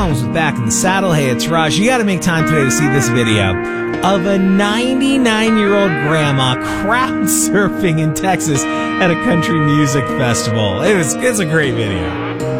Helms with Back in the Saddle. Hey, it's Raj. You got to make time today to see this video of a 99-year-old grandma crowd surfing in Texas at a country music festival. It's a great video.